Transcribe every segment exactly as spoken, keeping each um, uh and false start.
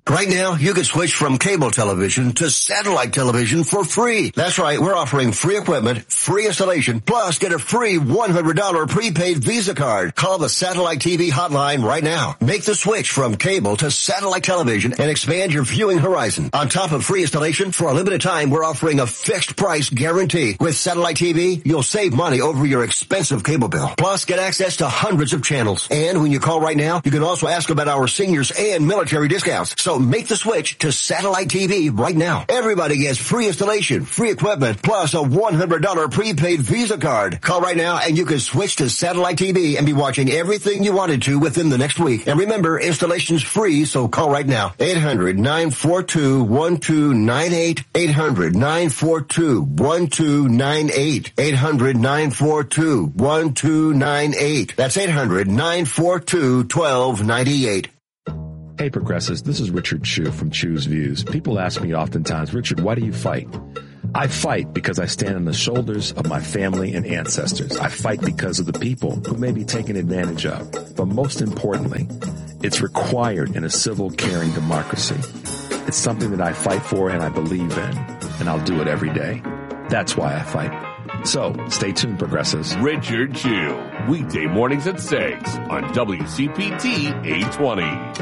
Right now, you can switch from cable television to satellite television for free. That's right. We're offering free equipment, free installation, plus get a free one hundred dollars prepaid Visa card. Call the Satellite T V hotline right now. Make the switch from cable to satellite television and expand your viewing horizon. On top of free installation, for a limited time, we're offering a fixed price guarantee. With Satellite T V, you'll save money over your expensive cable bill. Plus, get access to hundreds of channels. And when you call right now, you can also ask about our seniors and military discounts. So make the switch to Satellite T V right now. Everybody gets free installation, free equipment, plus a one hundred dollars prepaid Visa card. Call right now and you can switch to Satellite T V and be watching everything you wanted to within the next week. And remember, installation's free, so call right now. eight hundred, nine four two, one two nine eight. eight hundred, nine four two, one two nine eight. eight hundred, nine four two, one two nine eight. That's eight hundred, nine four two, one two nine eight. Hey, Progressives, this is Richard Chu from Chu's Views. People ask me oftentimes, Richard, why do you fight? I fight because I stand on the shoulders of my family and ancestors. I fight because of the people who may be taken advantage of. But most importantly, it's required in a civil, caring democracy. It's something that I fight for and I believe in, and I'll do it every day. That's why I fight. So, stay tuned, Progressives. Richard Chu, weekday mornings at six on W C P T eight twenty.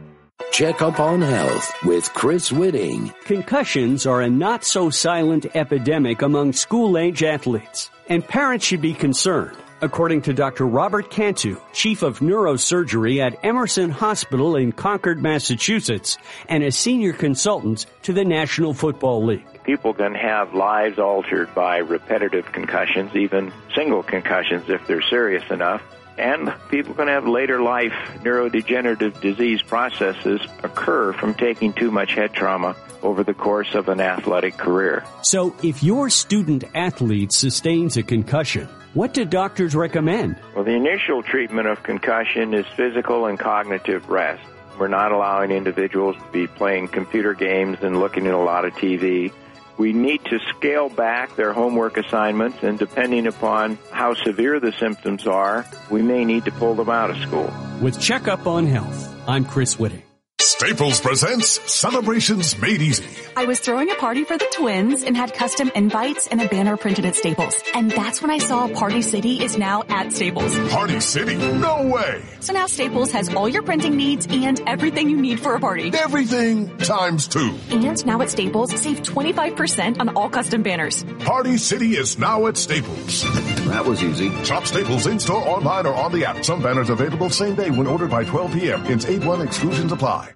Check Up on Health with Chris Whitting. Concussions are a not-so-silent epidemic among school-age athletes, and parents should be concerned. According to Doctor Robert Cantu, chief of neurosurgery at Emerson Hospital in Concord, Massachusetts, and a senior consultant to the National Football League. People can have lives altered by repetitive concussions, even single concussions if they're serious enough. And people can have later life neurodegenerative disease processes occur from taking too much head trauma over the course of an athletic career. So if your student athlete sustains a concussion, what do doctors recommend? Well, the initial treatment of concussion is physical and cognitive rest. We're not allowing individuals to be playing computer games and looking at a lot of T V. We need to scale back their homework assignments, and depending upon how severe the symptoms are, we may need to pull them out of school. With Checkup on Health, I'm Chris Whitting. Staples presents Celebrations Made Easy. I was throwing a party for the twins and had custom invites and a banner printed at Staples. And that's when I saw Party City is now at Staples. Party City? No way! So now Staples has all your printing needs and everything you need for a party. Everything times two. And now at Staples, save twenty-five percent on all custom banners. Party City is now at Staples. That was easy. Shop Staples in-store, online, or on the app. Some banners available same day when ordered by twelve p.m. Hence eight one exclusions apply.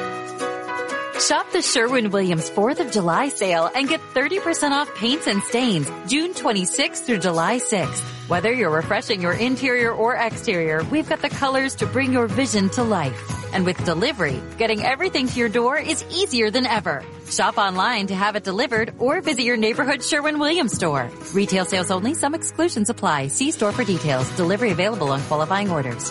Shop the Sherwin-Williams fourth of July sale and get thirty percent off paints and stains June twenty-sixth through July sixth. Whether you're refreshing your interior or exterior, we've got the colors to bring your vision to life. And with delivery, getting everything to your door is easier than ever. Shop online to have it delivered or visit your neighborhood Sherwin-Williams store. Retail sales only. Some exclusions apply. See store for details. Delivery available on qualifying orders.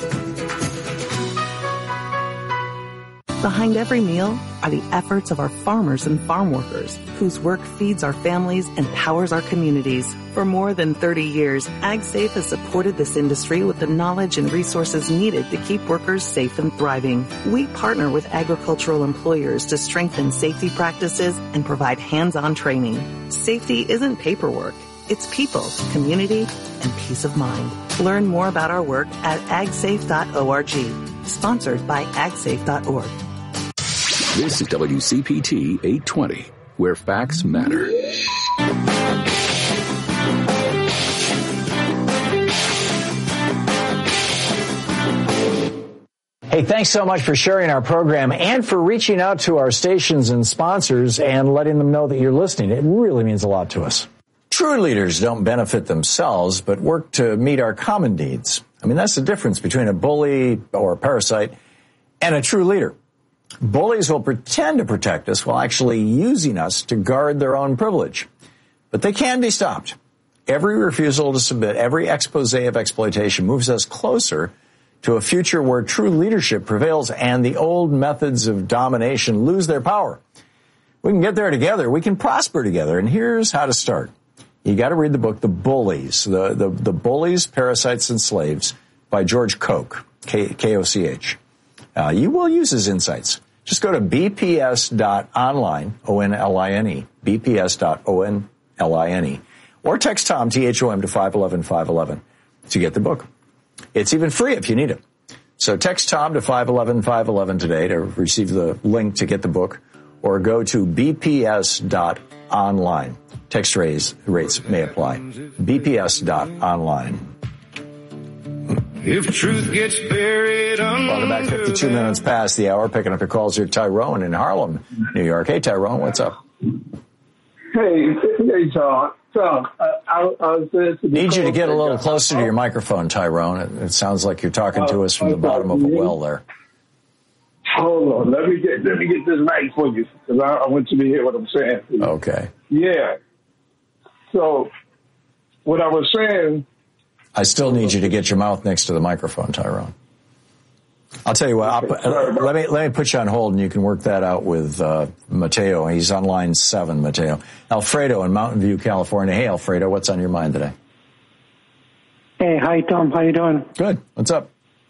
Behind every meal are the efforts of our farmers and farm workers, whose work feeds our families and powers our communities. For more than thirty years, AgSafe has supported this industry with the knowledge and resources needed to keep workers safe and thriving. We partner with agricultural employers to strengthen safety practices and provide hands-on training. Safety isn't paperwork. It's people, community, and peace of mind. Learn more about our work at ag safe dot org. Sponsored by ag safe dot org. This is W C P T eight twenty, where facts matter. Hey, thanks so much for sharing our program and for reaching out to our stations and sponsors and letting them know that you're listening. It really means a lot to us. True leaders don't benefit themselves, but work to meet our common needs. I mean, that's the difference between a bully or a parasite and a true leader. Bullies will pretend to protect us while actually using us to guard their own privilege. But they can be stopped. Every refusal to submit, every expose of exploitation moves us closer to a future where true leadership prevails and the old methods of domination lose their power. We can get there together. We can prosper together. And here's how to start. You got to read the book, The Bullies, the, the, the Bullies, Parasites, and Slaves by George Koch, K O C H. Uh, you will use his insights Just go to b p s dot online, O N L I N E, b p s dot O N L I N E, or text Tom, T H O M, to five one one five one one to get the book. It's even free if you need it. So text Tom to five one one five one one today to receive the link to get the book, or go to b p s dot online. Text raise, rates may apply. b p s dot online. If truth gets buried under Welcome back, fifty-two minutes past the hour. Picking up your calls here, Tyrone in Harlem, New York. Hey, Tyrone, what's up? Hey, hey, Tom. Tom, I, I, I was there to Need you to get a little closer to your microphone, Tyrone. It, it sounds like you're talking to us from the bottom of a well there. Hold on, let me get let me get this mic for you, because I, I want you to hear what I'm saying. Okay. Yeah. So, what I was saying. I still need you to get your mouth next to the microphone, Tyrone. I'll tell you what. I'll, uh, let me let me put you on hold, and you can work that out with uh, Mateo. He's on line seven, Mateo. Alfredo in Mountain View, California. Hey, Alfredo, what's on your mind today? Hey, hi, Tom. How you doing? Good. What's up?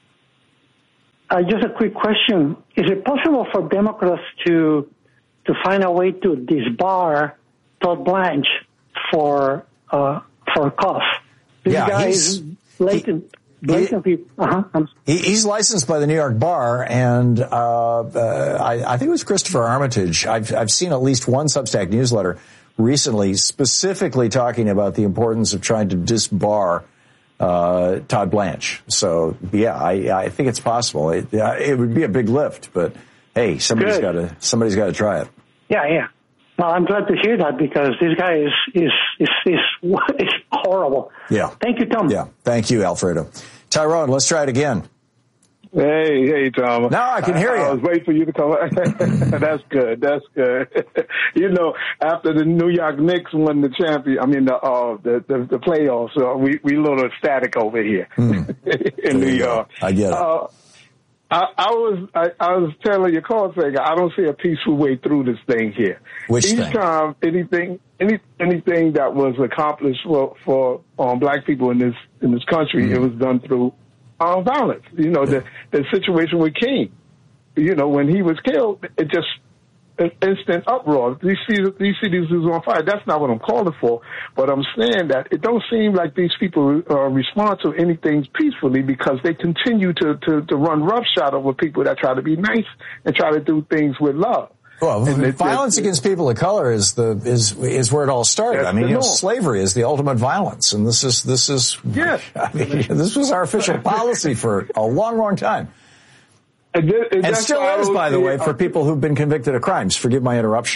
Uh, just a quick question. Is it possible for Democrats to to find a way to disbar Todd Blanche for uh, for cost? This yeah, guy he's, is blatant. Blatantly, he, uh-huh. he, he's licensed by the New York Bar, and uh, uh, I, I think it was Christopher Armitage. I've, I've seen at least one Substack newsletter recently specifically talking about the importance of trying to disbar uh, Todd Blanche. So, yeah, I, I think it's possible. It, it would be a big lift, but hey, somebody's got to somebody's got to try it. Yeah, yeah. Well, I'm glad to hear that, because this guy is is is is, is horrible. Yeah. Thank you, Tom. Yeah. Thank you, Alfredo. Tyrone, let's try it again. Hey, hey, Tom. Now I can hear I, you. I was waiting for you to come. That's good. That's good. You know, after the New York Knicks won the champion, I mean the uh, the, the the playoffs, uh, we we a little ecstatic over here mm. in New York. I get it. Uh, I, I was I, I was telling your call saying I don't see a peaceful way through this thing here. Which Each thing? time anything any anything that was accomplished for for um, black people in this in this country, mm-hmm. it was done through um, violence. You know, the the situation with King. You know, when he was killed, it just an instant uproar. These cities, these cities is on fire. That's not what I'm calling for, but I'm saying that it don't seem like these people uh, respond to anything peacefully, because they continue to, to, to run roughshod over people that try to be nice and try to do things with love. Well, and violence it, it, against people of color is the is is where it all started. I mean, you know, slavery is the ultimate violence, and this is this is yeah. I mean, this was our official policy for a long, long time. And, th- and, and still is, by the way, for people who've been convicted of crimes. Forgive my interruption.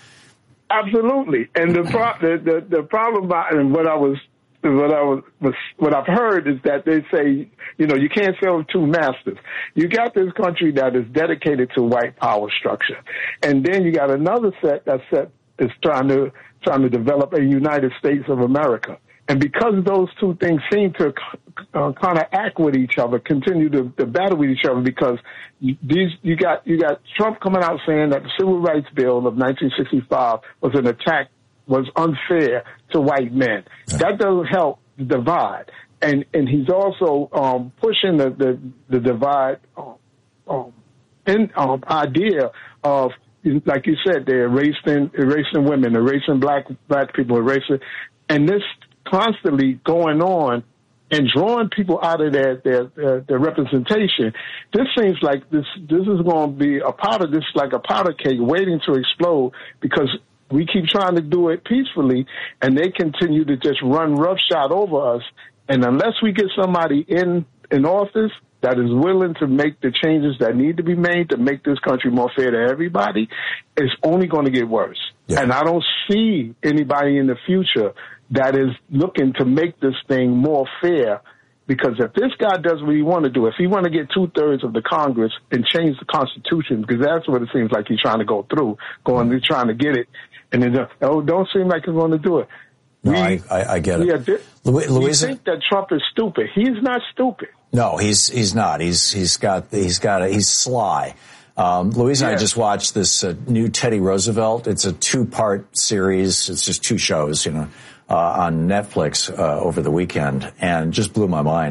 Absolutely. And the, pro- the, the, the problem about, and what I was, what I was, was, what I've heard is that they say, you know, you can't serve two masters. You got this country that is dedicated to white power structure. And then you got another set that set is trying to, trying to develop a United States of America. And because those two things seem to uh, kind of act with each other, continue to, to battle with each other, because these you got you got Trump coming out saying that the Civil Rights Bill of nineteen sixty-five was an attack, was unfair to white men. That doesn't help the divide, and and he's also um, pushing the, the the divide um, um, in, um, idea of, like you said, they're erasing erasing women, erasing black black people, erasing, and this constantly going on and drawing people out of their, their, their, their representation. This seems like this, this is going to be a powder, this is like a powder cake waiting to explode, because we keep trying to do it peacefully and they continue to just run roughshod over us. And unless we get somebody in, in office that is willing to make the changes that need to be made to make this country more fair to everybody, it's only going to get worse. Yeah. And I don't see anybody in the future that is looking to make this thing more fair, because if this guy does what he want to do, if he want to get two-thirds of the Congress and change the Constitution, because that's what it seems like he's trying to go through, going mm-hmm. trying to get it, and it oh, don't seem like he's going to do it. No, we, I, I, I get it. Yeah, th- Louisa, we think that Trump is stupid. He's not stupid. No, he's he's not. He's he's got he's got a, he's sly. Um, Louise and yeah. I just watched this uh, new Teddy Roosevelt. It's a two-part series. It's just two shows, you know. Uh, on Netflix uh, over the weekend, and just blew my mind.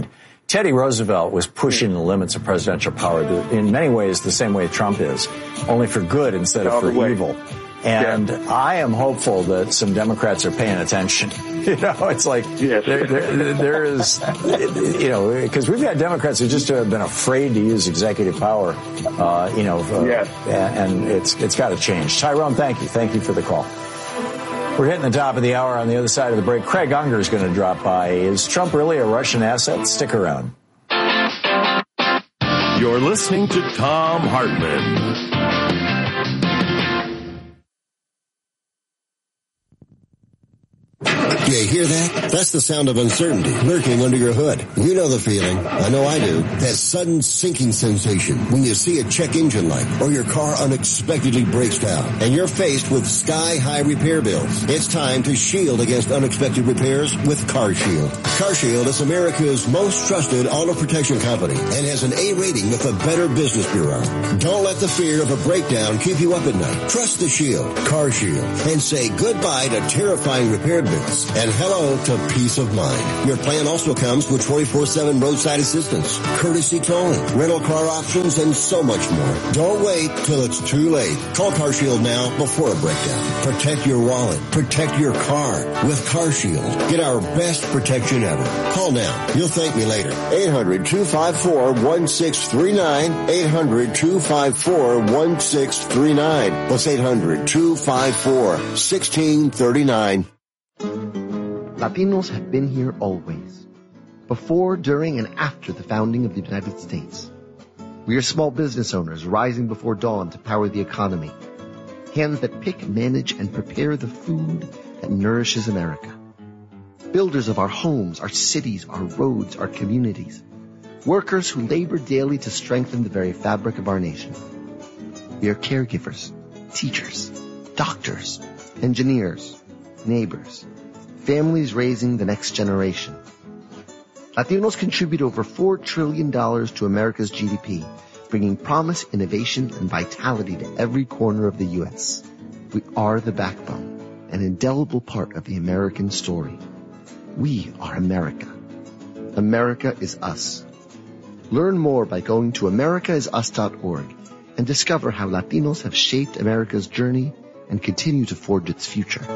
Teddy Roosevelt was pushing the limits of presidential power in many ways the same way Trump is, only for good instead of for evil. And yeah. I am hopeful that some Democrats are paying attention. You know, it's like yes. there, there, there is, you know, because we've got Democrats who just have been afraid to use executive power, uh, you know, uh, yes. and it's it's got to change. Tyrone, thank you. Thank you for the call. We're hitting the top of the hour. On the other side of the break, Craig Unger is going to drop by. Is Trump really a Russian asset? Stick around. You're listening to Thom Hartmann. You hear that? That's the sound of uncertainty lurking under your hood. You know the feeling. I know I do. That sudden sinking sensation when you see a check engine light or your car unexpectedly breaks down and you're faced with sky-high repair bills. It's time to shield against unexpected repairs with CarShield. CarShield is America's most trusted auto protection company and has an A rating with the Better Business Bureau. Don't let the fear of a breakdown keep you up at night. Trust the Shield, CarShield, and say goodbye to terrifying repair bills and hello to peace of mind. Your plan also comes with twenty-four seven roadside assistance, courtesy towing, rental car options, and so much more. Don't wait till it's too late. Call CarShield now before a breakdown. Protect your wallet. Protect your car with CarShield. Get our best protection ever. Call now. You'll thank me later. eight hundred two five four one six three nine. eight hundred two five four one six three nine. That's eight hundred two five four one six three nine. Latinos have been here always, before, during, and after the founding of the United States. We are small business owners rising before dawn to power the economy, hands that pick, manage, and prepare the food that nourishes America. Builders of our homes, our cities, our roads, our communities. Workers who labor daily to strengthen the very fabric of our nation. We are caregivers, teachers, doctors, engineers, neighbors, families raising the next generation. Latinos contribute over four trillion dollars to America's G D P, bringing promise, innovation, and vitality to every corner of the U S. We are the backbone, an indelible part of the American story. We are America. America is us. Learn more by going to america is us dot org and discover how Latinos have shaped America's journey and continue to forge its future.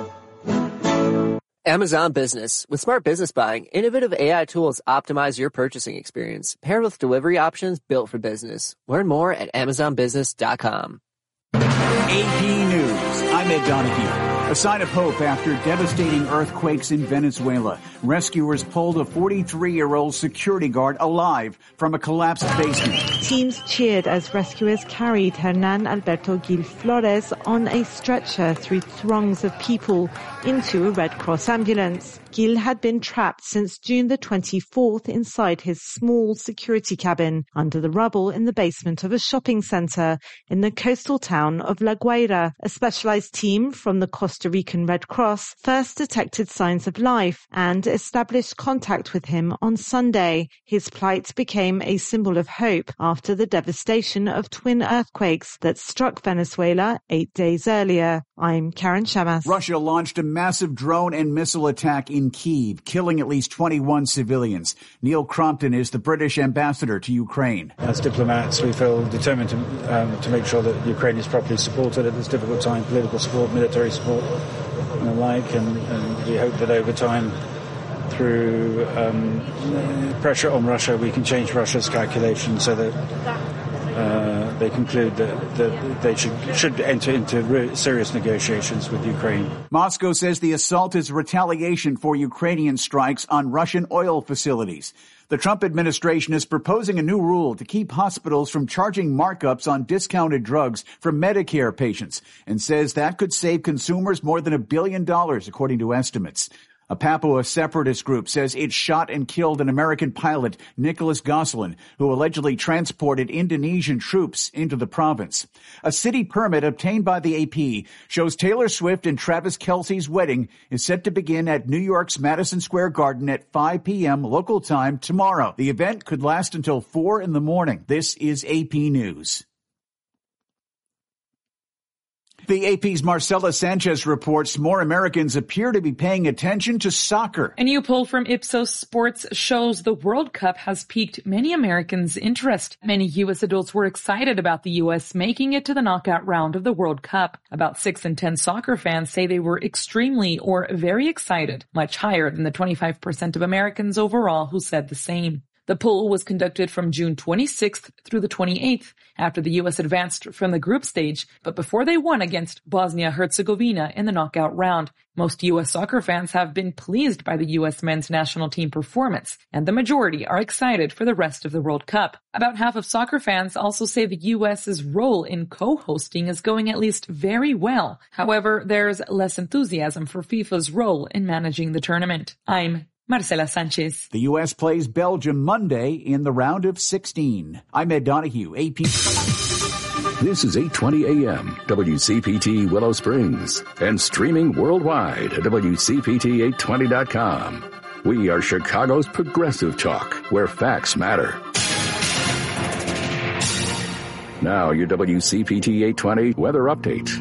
Amazon Business. With smart business buying, innovative A I tools optimize your purchasing experience, paired with delivery options built for business. Learn more at amazon business dot com. A P News. I'm Ed Donahue. A sign of hope after devastating earthquakes in Venezuela. Rescuers pulled a forty-three-year-old security guard alive from a collapsed basement. Teams cheered as rescuers carried Hernan Alberto Gil Flores on a stretcher through throngs of people into a Red Cross ambulance. Gil had been trapped since June the twenty-fourth inside his small security cabin under the rubble in the basement of a shopping center in the coastal town of La Guaira. A specialized team from the Costa Rican Red Cross first detected signs of life and established contact with him on Sunday. His plight became a symbol of hope after the devastation of twin earthquakes that struck Venezuela eight days earlier. I'm Karen Shamas. Russia launched a massive drone and missile attack in Kyiv, killing at least twenty-one civilians. Neil Crompton is the British ambassador to Ukraine. As diplomats, we feel determined to, um, to make sure that Ukraine is properly supported at this difficult time, political support, military support, and the like, and, and we hope that over time, through um, pressure on Russia, we can change Russia's calculations so that uh, they conclude that, that they should, should enter into re- serious negotiations with Ukraine. Moscow says the assault is retaliation for Ukrainian strikes on Russian oil facilities. The Trump administration is proposing a new rule to keep hospitals from charging markups on discounted drugs for Medicare patients and says that could save consumers more than a billion dollars, according to estimates. A Papua separatist group says it shot and killed an American pilot, Nicholas Gosselin, who allegedly transported Indonesian troops into the province. A city permit obtained by the A P shows Taylor Swift and Travis Kelce's wedding is set to begin at New York's Madison Square Garden at five p.m. local time tomorrow. The event could last until four in the morning. This is A P News. The A P's Marcela Sanchez reports more Americans appear to be paying attention to soccer. A new poll from Ipsos Sports shows the World Cup has piqued many Americans' interest. Many U S adults were excited about the U S making it to the knockout round of the World Cup. About six in ten soccer fans say they were extremely or very excited, much higher than the twenty-five percent of Americans overall who said the same. The poll was conducted from June twenty-sixth through the twenty-eighth after the U S advanced from the group stage, but before they won against Bosnia-Herzegovina in the knockout round. Most U S soccer fans have been pleased by the U S men's national team performance, and the majority are excited for the rest of the World Cup. About half of soccer fans also say the U S's role in co-hosting is going at least very well. However, there's less enthusiasm for FIFA's role in managing the tournament. I'm Marcela Sanchez. The U S plays Belgium Monday in the round of sixteen. I'm Ed Donahue, A P. This is eight twenty A M, W C P T Willow Springs, and streaming worldwide at W C P T eight twenty dot com. We are Chicago's progressive talk, where facts matter. Now your W C P T eight twenty weather update.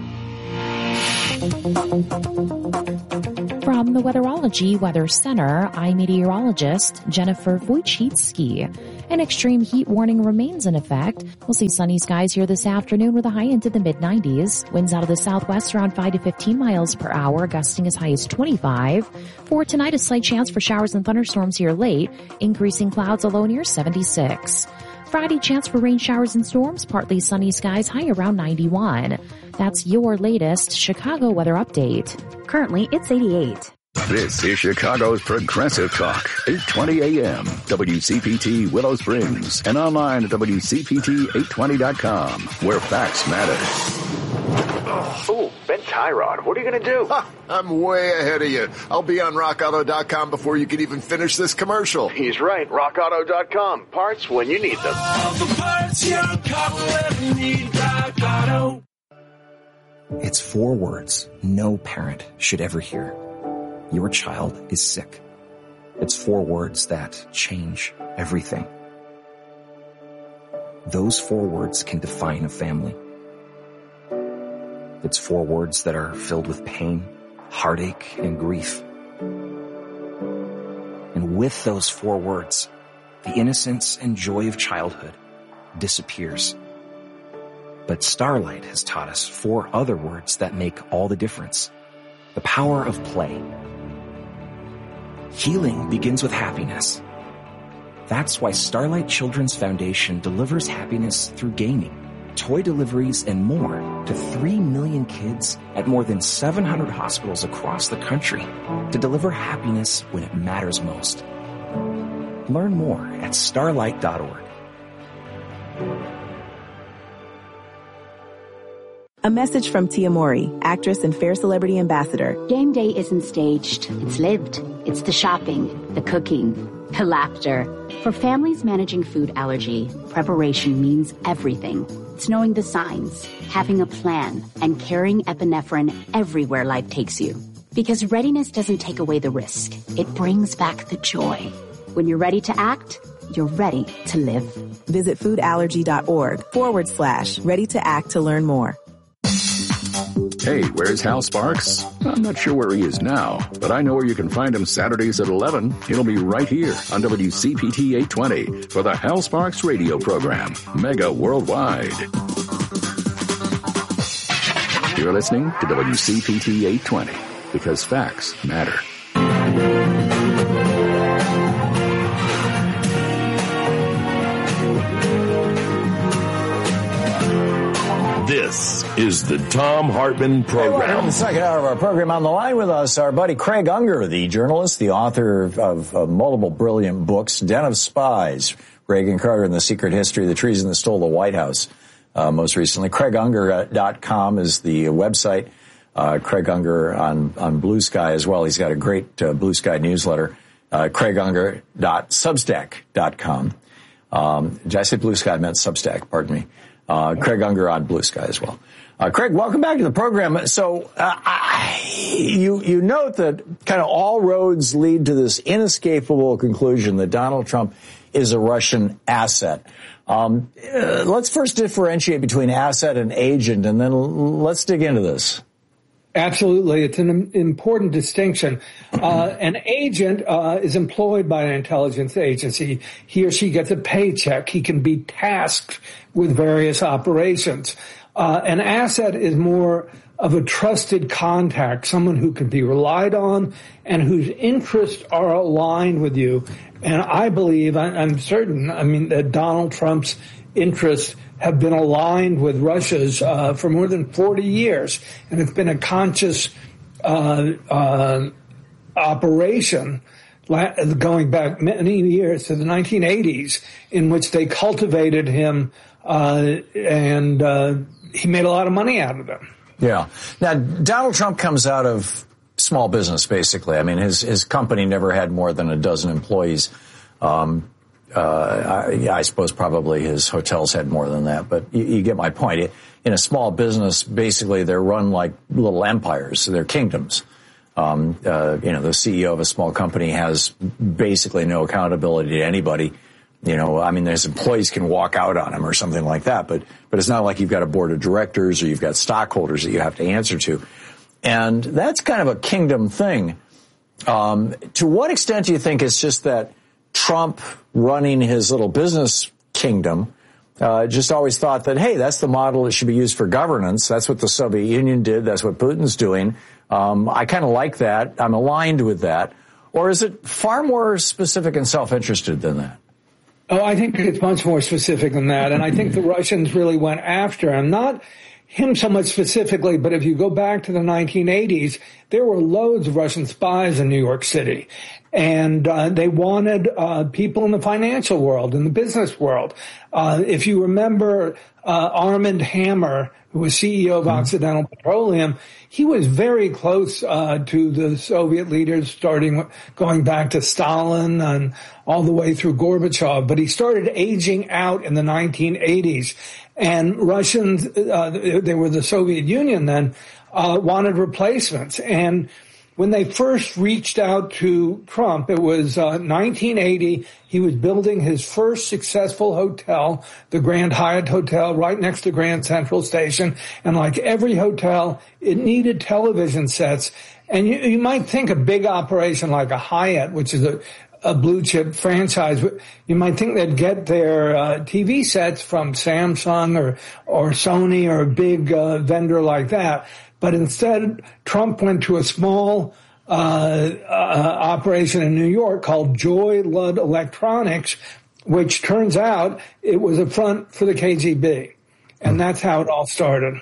From the Weatherology Weather Center, I'm meteorologist Jennifer Wojcicki. An extreme heat warning remains in effect. We'll see sunny skies here this afternoon with a high into the mid nineties. Winds out of the southwest around five to fifteen miles per hour, gusting as high as twenty-five. For tonight, a slight chance for showers and thunderstorms here late, increasing clouds, a low near seventy-six. Friday, chance for rain showers and storms, partly sunny skies, high around ninety-one. That's your latest Chicago weather update. Currently, it's eighty-eight. This is Chicago's Progressive Talk, eight twenty A M, W C P T Willow Springs, and online at W C P T eight twenty dot com, where facts matter. Oh, Ben Tyrod, what are you going to do? Ha, I'm way ahead of you. I'll be on rock auto dot com before you can even finish this commercial. He's right, rock auto dot com. Parts when you need them. All the parts your car will ever need, Rock Auto. It's four words no parent should ever hear. Your child is sick. It's four words that change everything. Those four words can define a family. It's four words that are filled with pain, heartache, and grief. And with those four words, the innocence and joy of childhood disappears. But Starlight has taught us four other words that make all the difference. The power of play. Healing begins with happiness. That's why Starlight Children's Foundation delivers happiness through gaming, toy deliveries, and more to three million kids at more than seven hundred hospitals across the country to deliver happiness when it matters most. Learn more at starlight dot org. A message from Tia Mori, actress and Fair Celebrity Ambassador. Game day isn't staged. It's lived. It's the shopping, the cooking, the laughter. For families managing food allergy, preparation means everything. It's knowing the signs, having a plan, and carrying epinephrine everywhere life takes you. Because readiness doesn't take away the risk. It brings back the joy. When you're ready to act, you're ready to live. Visit foodallergy.org forward slash ready to act to learn more. Hey, where's Hal Sparks? I'm not sure where he is now, but I know where you can find him Saturdays at eleven. He'll be right here on W C P T eight twenty for the Hal Sparks radio program, Mega Worldwide. You're listening to W C P T eight twenty because facts matter. This is the Thom Hartmann Program. Hey, in the second hour of our program, on the line with us, our buddy Craig Unger, the journalist, the author of, of, of multiple brilliant books, Den of Spies, Reagan Carter and the Secret History of the Treason that Stole the White House, uh, most recently. Craig Unger dot com is the website. Uh, Craig Unger on, on Blue Sky as well. He's got a great uh, Blue Sky newsletter, uh, Craig Unger dot substack dot com. Um, did I say Blue Sky? I meant Substack, pardon me. Uh, Craig Unger on Blue Sky as well. Uh, Craig, welcome back to the program. So, uh, I, you, you note that kind of all roads lead to this inescapable conclusion that Donald Trump is a Russian asset. Um, uh, let's first differentiate between asset and agent, and then l- let's dig into this. Absolutely. It's an important distinction. Uh, an agent uh, is employed by an intelligence agency. He or she gets a paycheck. He can be tasked with various operations. Uh, an asset is more of a trusted contact, someone who can be relied on and whose interests are aligned with you. And I believe, I'm certain, I mean, that Donald Trump's interests have been aligned with Russia's uh, for more than forty years. And it's been a conscious uh, uh, operation going back many years to the nineteen eighties in which they cultivated him uh, and uh, he made a lot of money out of them. Yeah. Now, Donald Trump comes out of small business, basically. I mean, his his company never had more than a dozen employees. Um, uh, I, yeah, I suppose probably his hotels had more than that, but you, you get my point. It, in a small business, basically, they're run like little empires. They're kingdoms. Um, uh, you know, the C E O of a small company has basically no accountability to anybody. You know, I mean, his employees can walk out on him or something like that, but but it's not like you've got a board of directors or you've got stockholders that you have to answer to. And that's kind of a kingdom thing. Um, to what extent do you think it's just that Trump running his little business kingdom uh, just always thought that, hey, that's the model that should be used for governance. That's what the Soviet Union did. That's what Putin's doing. Um, I kind of like that. I'm aligned with that. Or is it far more specific and self-interested than that? Oh, I think it's much more specific than that. And I think the Russians really went after him. Not him so much specifically, but if you go back to the nineteen eighties, there were loads of Russian spies in New York City. And uh, they wanted uh, people in the financial world, in the business world. Uh, if you remember uh, Armand Hammer, who was C E O of mm-hmm. Occidental Petroleum, he was very close uh, to the Soviet leaders, starting going back to Stalin and all the way through Gorbachev. But he started aging out in the nineteen eighties. And Russians, uh, they were the Soviet Union then, uh, wanted replacements. And when they first reached out to Trump, it was uh, nineteen eighty. He was building his first successful hotel, the Grand Hyatt Hotel, right next to Grand Central Station. And like every hotel, it needed television sets. And you, you might think a big operation like a Hyatt, which is a, a blue chip franchise, you might think they'd get their uh, T V sets from Samsung or or Sony or a big uh, vendor like that. But instead, Trump went to a small uh, uh operation in New York called Joy Ludd Electronics, which turns out it was a front for the K G B. And that's how it all started.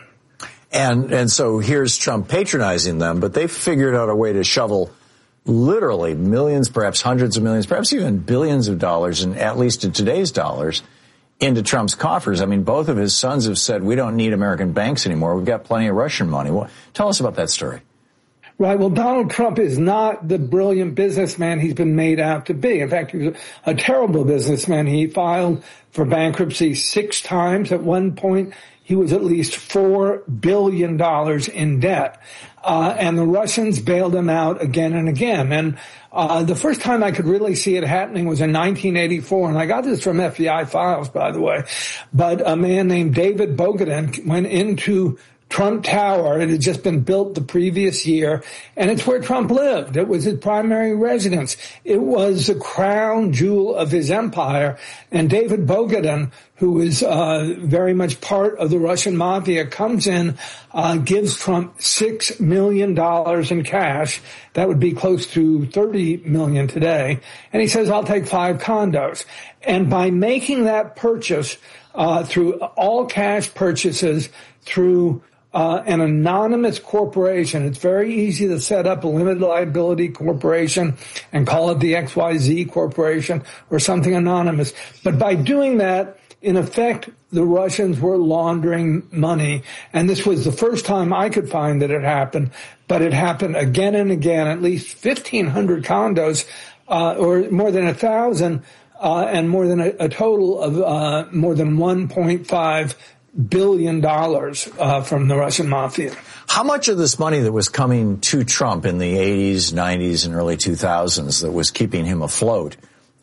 And and so here's Trump patronizing them, but they figured out a way to shovel literally millions, perhaps hundreds of millions, perhaps even billions of dollars, and at least in today's dollars, into Trump's coffers. I mean, both of his sons have said, we don't need American banks anymore. We've got plenty of Russian money. Well, tell us about that story. Right. Well, Donald Trump is not the brilliant businessman he's been made out to be. In fact, he was a terrible businessman. He filed for bankruptcy six times. At one point, he was at least four billion dollars in debt. Uh, and the Russians bailed him out again and again. And uh, the first time I could really see it happening was in nineteen eighty-four. And I got this from F B I files, by the way. But a man named David Bogatin went into Trump Tower. It had just been built the previous year, and it's where Trump lived. It was his primary residence. It was the crown jewel of his empire. And David Bogatin, who is uh, very much part of the Russian mafia, comes in, uh, gives Trump six million dollars in cash. That would be close to thirty million dollars today. And he says, I'll take five condos. And by making that purchase uh, through all cash purchases, through Uh, an anonymous corporation. It's very easy to set up a limited liability corporation and call it the X Y Z Corporation or something anonymous. But by doing that, in effect, the Russians were laundering money. And this was the first time I could find that it happened. But it happened again and again, at least fifteen hundred condos, uh, or more than a thousand, uh, and more than a, a total of uh, more than one point five billion dollars uh, from the Russian mafia. How much of this money that was coming to Trump in the eighties, nineties, and early two thousands that was keeping him afloat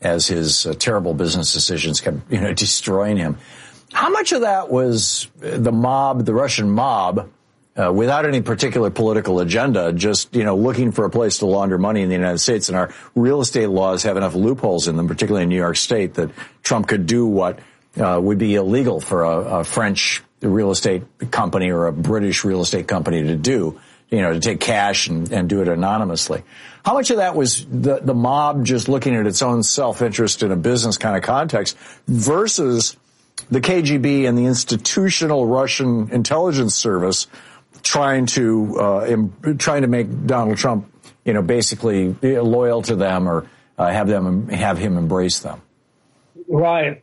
as his uh, terrible business decisions kept, you know, destroying him. How much of that was the mob, the Russian mob, uh, without any particular political agenda, just, you know, looking for a place to launder money in the United States? And our real estate laws have enough loopholes in them, particularly in New York State, that Trump could do what uh, would be illegal for a, a French real estate company or a British real estate company to do, you know, to take cash and, and do it anonymously. How much of that was the, the mob just looking at its own self-interest in a business kind of context versus the K G B and the institutional Russian intelligence service trying to uh, im- trying to make Donald Trump, you know, basically loyal to them or uh, have them have him embrace them? Right.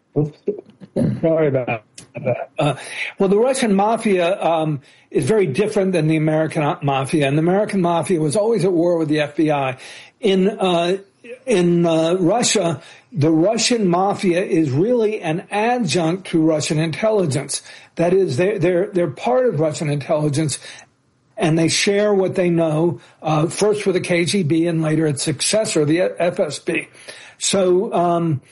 Sorry about that. Uh, well, the Russian mafia um, is very different than the American mafia, and the American mafia was always at war with the F B I. In uh, in uh, Russia, the Russian mafia is really an adjunct to Russian intelligence. That is, they're they're, they're part of Russian intelligence, and they share what they know, uh, first with the K G B and later its successor, the F S B. So, um,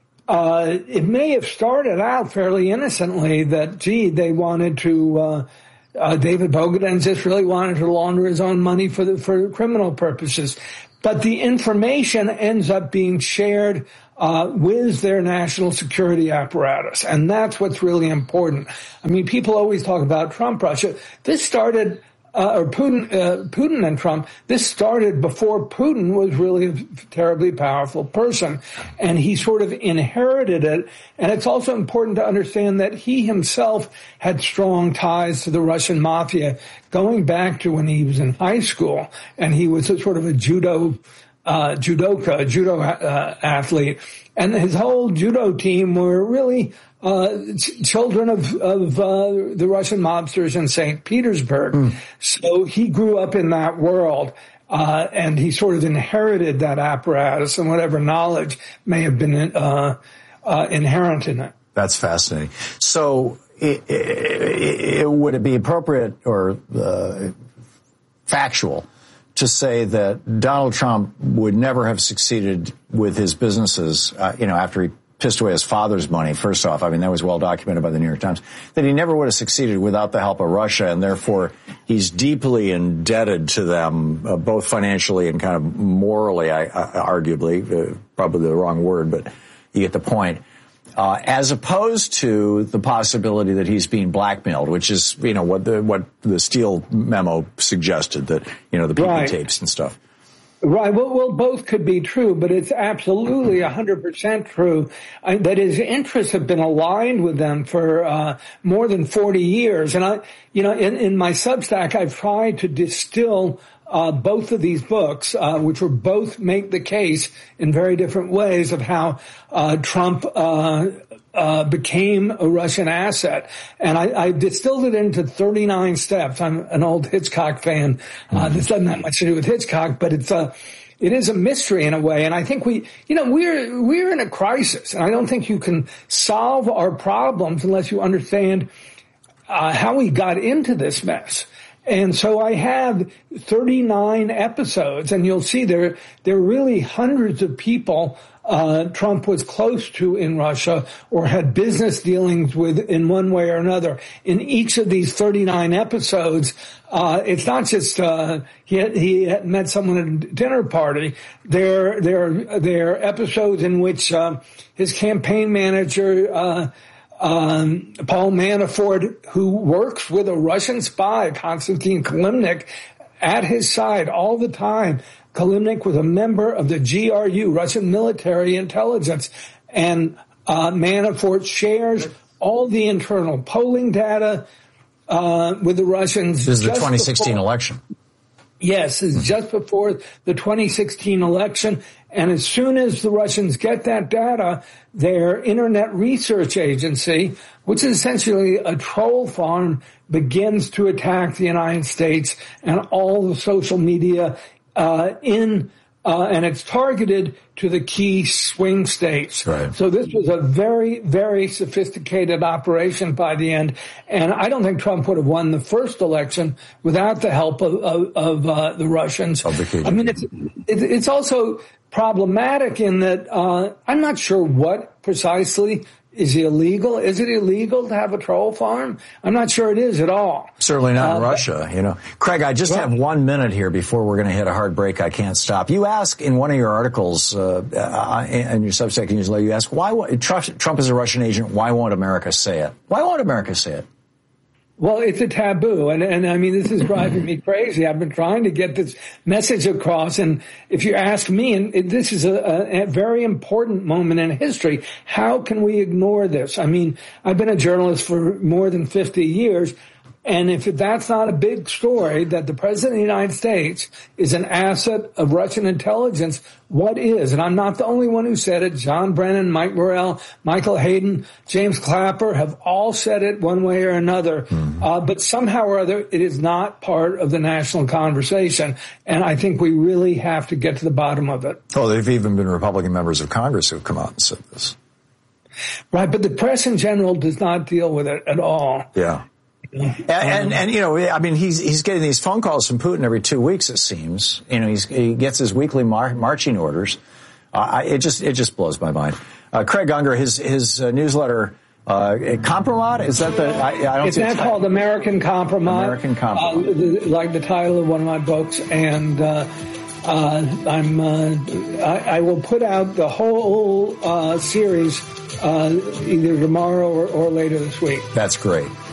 uh, it may have started out fairly innocently that, gee, they wanted to, uh, uh, David Bogdan just really wanted to launder his own money for the, for criminal purposes. But the information ends up being shared uh, with their national security apparatus. And that's what's really important. I mean, people always talk about Trump Russia. This started, uh, or Putin, uh, Putin and Trump, this started before Putin was really a terribly powerful person. And he sort of inherited it. And it's also important to understand that he himself had strong ties to the Russian mafia going back to when he was in high school. And he was a sort of a judo Uh, judoka, a judo uh, athlete, and his whole judo team were really uh, ch- children of, of uh, the Russian mobsters in Saint Petersburg. Mm. So he grew up in that world, uh, and he sort of inherited that apparatus and whatever knowledge may have been uh, uh, inherent in it. That's fascinating. So, it, it, it, would it be appropriate or uh, factual to say that Donald Trump would never have succeeded with his businesses, uh, you know, after he pissed away his father's money? First off, I mean, that was well documented by the New York Times, that he never would have succeeded without the help of Russia, and therefore he's deeply indebted to them, uh, both financially and kind of morally, I, I, arguably, uh, probably the wrong word, but you get the point. Uh, as opposed to the possibility that he's being blackmailed, which is, you know, what the what the Steele memo suggested, that, you know, the P P right. tapes and stuff. Right. Well, well, both could be true, but it's absolutely one hundred percent true I, that his interests have been aligned with them for uh, more than forty years. And I, you know, in, in my Substack, I've tried to distill Uh, both of these books, uh, which were both make the case in very different ways of how uh, Trump uh, uh, became a Russian asset. And I, I distilled it into thirty-nine steps. I'm an old Hitchcock fan. Uh, this doesn't have much to do with Hitchcock, but it's a, it is a mystery in a way. And I think we, you know, we're, we're in a crisis. And I don't think you can solve our problems unless you understand uh, how we got into this mess. And so I have thirty-nine episodes, and you'll see there, there are really hundreds of people uh, Trump was close to in Russia or had business dealings with in one way or another. In each of these thirty-nine episodes, uh, it's not just uh, he had, he had met someone at a dinner party. There, there, there are episodes in which uh, his campaign manager, uh, Um, Paul Manafort, who works with a Russian spy, Konstantin Kilimnik, at his side all the time. Kilimnik was a member of the G R U, Russian military intelligence, and uh, Manafort shares all the internal polling data uh, with the Russians. This is the twenty sixteen before, election. Yes, it's just before the twenty sixteen election. And as soon as the Russians get that data, their Internet Research Agency, which is essentially a troll farm, begins to attack the United States and all the social media uh in Uh, and it's targeted to the key swing states. Right. So this was a very, very sophisticated operation by the end. And I don't think Trump would have won the first election without the help of, of, of uh, the Russians. Of the K G B. I mean, it's, it's also problematic in that uh, I'm not sure what precisely is illegal. Is it illegal to have a troll farm? I'm not sure it is at all. Certainly not in uh, Russia, you know. Craig, I just well, have one minute here before we're going to hit a hard break. I can't stop. You ask in one of your articles, uh, uh in your Substack newsletter, you ask, why Trump, Trump is a Russian agent, why won't America say it? Why won't America say it? Well, it's a taboo, and, and I mean, this is driving me crazy. I've been trying to get this message across, and if you ask me, and this is a, a, a very important moment in history, how can we ignore this? I mean, I've been a journalist for more than fifty years, and if that's not a big story that the President of the United States is an asset of Russian intelligence, what is? And I'm not the only one who said it. John Brennan, Mike Morrell, Michael Hayden, James Clapper have all said it one way or another. Mm-hmm. Uh, but somehow or other, it is not part of the national conversation. And I think we really have to get to the bottom of it. Oh, there've even been Republican members of Congress who've come out and said this. Right, but the press in general does not deal with it at all. Yeah. And, and, and, you know, I mean, he's, he's getting these phone calls from Putin every two weeks, it seems. You know, he's, he gets his weekly mar- marching orders. Uh, I, it just, it just blows my mind. Uh, Craig Unger, his, his uh, newsletter, uh, Compromat, is that the, I, I don't It's now called American Compromat. American Compromat. Uh, the, like the title of one of my books. And, uh, uh, I'm, uh, I, I will put out the whole, uh, series, uh, either tomorrow or, or later this week. That's great.